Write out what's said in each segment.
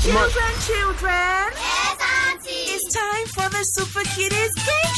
Children. Yes, Auntie. It's time for the Super Kiddies Game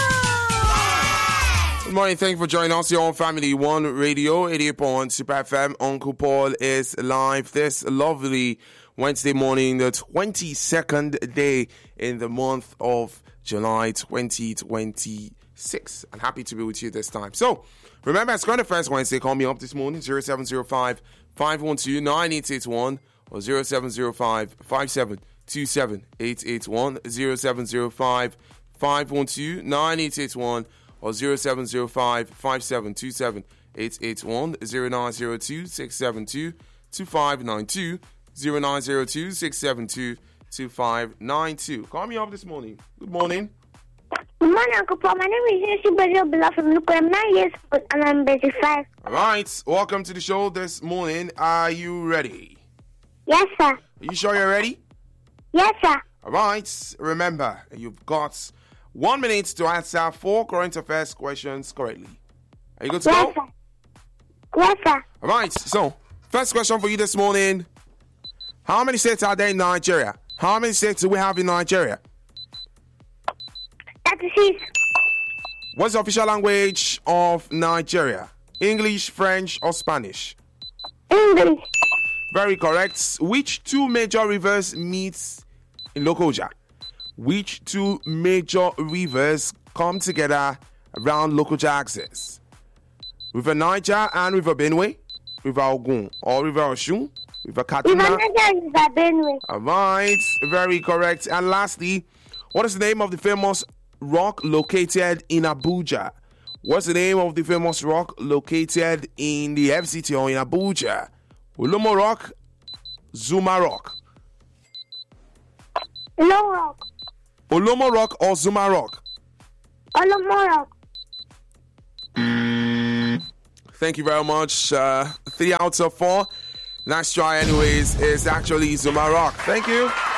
Show. Good morning. Thank you for joining us here on Family One Radio, 88.1 Super FM. Uncle Paul is live this lovely Wednesday morning, the 22nd day in the month of July 2026. I'm happy to be with you this time. So, remember, it's going to first Wednesday. Call me up this morning, 0705 512 9881 or 0705 5727 881, 0705 512 9881 or 0705 5727 881, 0902 672 2592, 0902 672 2592. Call me up this morning. Good morning. Good morning, Uncle Paul. My name is Yoshi Bella from Luca. I'm 9 years old and I'm 5. All right. Welcome to the show this morning. Are you ready? Yes, sir. Are you sure you're ready? Yes, sir. All right. Remember, you've got 1 minute to answer 4 current affairs questions correctly. Are you good to Yes, go? sir. Yes, sir. All right. So, first question for you this morning. How many states are there in Nigeria? How many states do we have in Nigeria? 36. What's the official language of Nigeria? English, French, or Spanish? English. Very correct. Which 2 major rivers meet in Lokoja? Which 2 major rivers come together around Lokoja axis? River Niger and River Benue, River Ogun or River Oshun, River Kaduna. River Niger and River Benue. All right, very correct. And lastly, what is the name of the famous rock located in Abuja? What's the name of the famous rock located in the FCT or in Abuja? Olomo Rock, Zuma Rock. Low Rock. Olomo Rock or Zuma Rock? Olomo Rock. Thank you very much. 3 out of 4. Nice try anyways. It's actually Zuma Rock. Thank you.